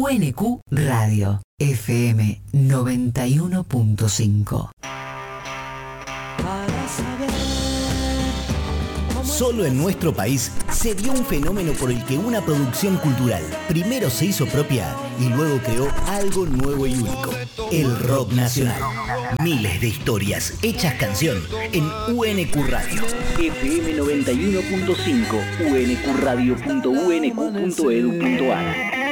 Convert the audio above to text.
UNQ Radio, FM 91.5. Solo en nuestro país se dio un fenómeno por el que una producción cultural primero se hizo propia y luego creó algo nuevo y único: el rock nacional. Miles de historias hechas canción en UNQ Radio. FM 91.5, unqradio.unq.edu.ar.